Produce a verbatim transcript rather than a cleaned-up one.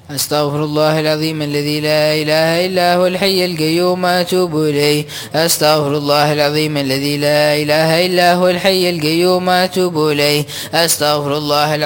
أستغفر الله العظيم الذي لا إله إلا هو الحي القيوم أتوب إليه. أستغفر الله العظيم الذي لا إله إلا هو الحي القيوم أتوب إليه. أستغفر الله